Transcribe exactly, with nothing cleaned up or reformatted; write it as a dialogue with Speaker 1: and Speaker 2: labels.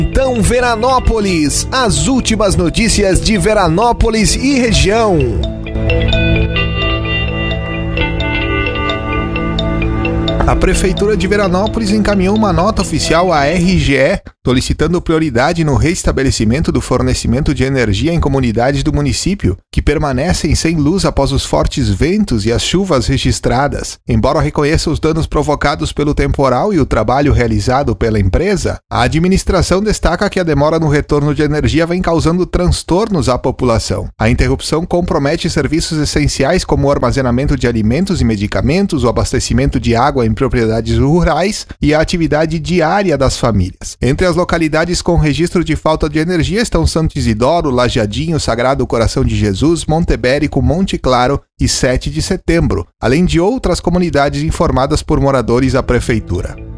Speaker 1: Então, Veranópolis, as últimas notícias de Veranópolis e região. A Prefeitura de Veranópolis encaminhou uma nota oficial à R G E, solicitando prioridade no restabelecimento do fornecimento de energia em comunidades do município, que permanecem sem luz após os fortes ventos e as chuvas registradas. Embora reconheça os danos provocados pelo temporal e o trabalho realizado pela empresa, a administração destaca que a demora no retorno de energia vem causando transtornos à população. A interrupção compromete serviços essenciais como o armazenamento de alimentos e medicamentos, o abastecimento de água em propriedades rurais e a atividade diária das famílias. Entre as localidades com registro de falta de energia estão Santo Isidoro, Lajeadinho, Sagrado Coração de Jesus, Montebérico, Monte Claro e sete de setembro, além de outras comunidades informadas por moradores à prefeitura.